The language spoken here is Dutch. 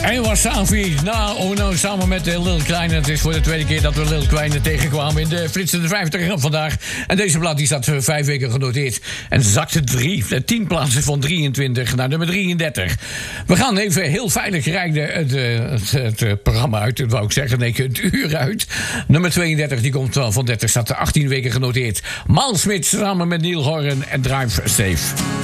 Hij was Safi. Nou, samen met Lil Kleine. Het is voor de tweede keer dat we Lil Kleine tegenkwamen in de Flitsende 50 vandaag. En deze plaat die staat 5 weken genoteerd. En zakte 10 plaatsen van 23 naar nummer 33. We gaan even heel veilig rijden het programma uit. Dat wou ik zeggen, nee, het uur uit. Nummer 32, die komt van 30, staat 18 weken genoteerd. Maal Smit samen met Neil Horan en Drive Safe.